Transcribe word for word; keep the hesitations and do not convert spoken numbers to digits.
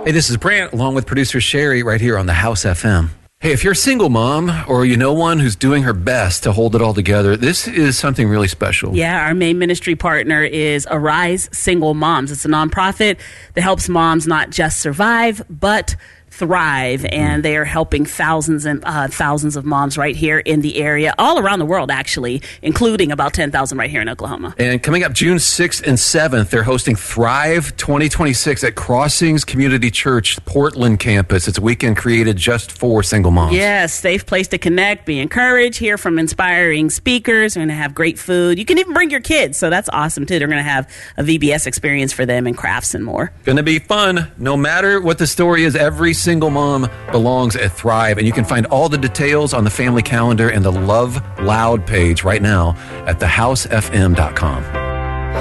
Hey, this is Brant, along with producer Sherry, right here on the House F M. Hey, if you're a single mom or you know one who's doing her best to hold it all together, this is something really special. Yeah, our main ministry partner is Arise Single Moms. It's a nonprofit that helps moms not just survive, but thrive, and they are helping thousands and uh, thousands of moms right here in the area, all around the world, actually, including about ten thousand right here in Oklahoma. And coming up June sixth and seventh, they're hosting Thrive twenty twenty-six at Crossings Community Church, Portland campus. It's a weekend created just for single moms. Yes, safe place to connect, be encouraged, hear from inspiring speakers. They're going to have great food. You can even bring your kids, so that's awesome, too. They're going to have a V B S experience for them and crafts and more. Going to be fun. No matter what the story is, every single mom belongs at Thrive, and you can find all the details on the family calendar and the Love Loud page right now at the house f m dot com.